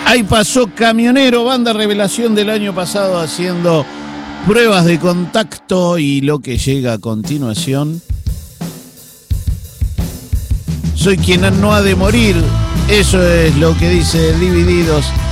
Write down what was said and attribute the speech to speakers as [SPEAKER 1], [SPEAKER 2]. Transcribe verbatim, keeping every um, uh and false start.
[SPEAKER 1] Ahí pasó Camionero, banda revelación del año pasado haciendo pruebas de contacto, y lo que llega a continuación, Soy quien no ha de morir. Eso es lo que dice Divididos.